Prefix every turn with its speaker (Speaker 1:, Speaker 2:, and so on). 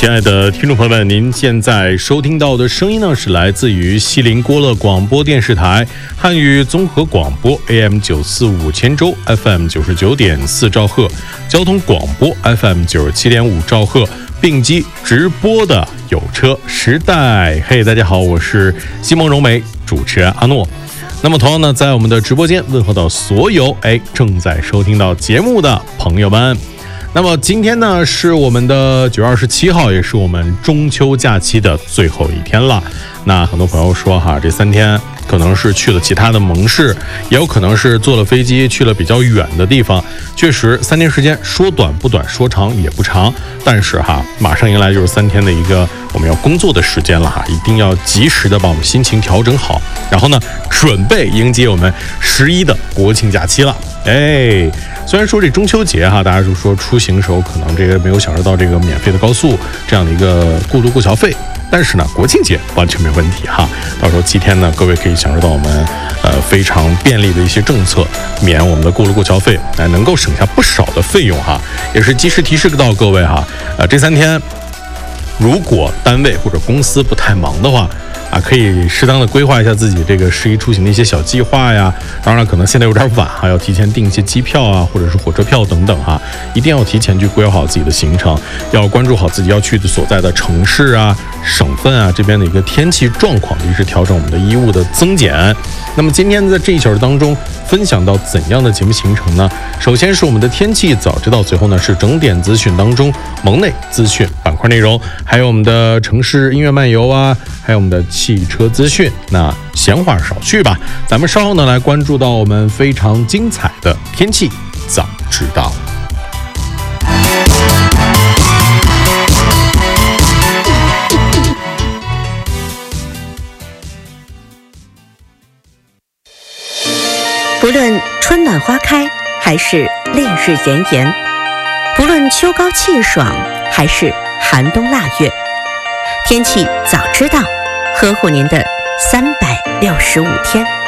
Speaker 1: 亲爱的听众朋友们，您现在收听到的声音呢，是来自于锡林郭勒广播电视台汉语综合广播 AM945千州 FM99.4兆赫，交通广播 FM97.5兆赫，并机直播的有车时代。嘿，大家好，我是西蒙荣美，主持人阿诺。那么同样呢，在我们的直播间问候到所有正在收听到节目的朋友们。那么今天呢是我们的9月27号，也是我们中秋假期的最后一天了。那很多朋友说哈，这3天可能是去了其他的盟市，也有可能是坐了飞机去了比较远的地方。确实3天时间说短不短，说长也不长，但是哈，马上迎来就是3天的一个我们要工作的时间了哈，一定要及时的把我们心情调整好，然后呢准备迎接我们11的国庆假期了。虽然说这中秋节哈，大家就说出行的时候可能这个没有享受到这个免费的高速这样的一个过路过桥费，但是呢国庆节完全没问题哈。到时候7天呢，各位可以享受到我们非常便利的一些政策，免我们的过路过桥费，能够省下不少的费用哈。也是及时提示到各位哈，这3天如果单位或者公司不太忙的话可以适当的规划一下自己这个适宜出行的一些小计划呀。当然可能现在有点晚哈，要提前订一些机票啊，或者是火车票等等哈，一定要提前去规划好自己的行程，要关注好自己要去的所在的城市啊、省份啊这边的一个天气状况，及时调整我们的衣物的增减。那么今天在这一小时当中分享到怎样的节目行程呢？首先是我们的天气早知道，最后呢是整点资讯当中盟内资讯板块内容，还有我们的城市音乐漫游啊，还有我们的汽车资讯。那闲话少叙吧，咱们稍后呢来关注到我们非常精彩的天气早知道。
Speaker 2: 不论春暖花开还是烈日炎炎，不论秋高气爽还是寒冬腊月，天气早知道，呵护您的365天。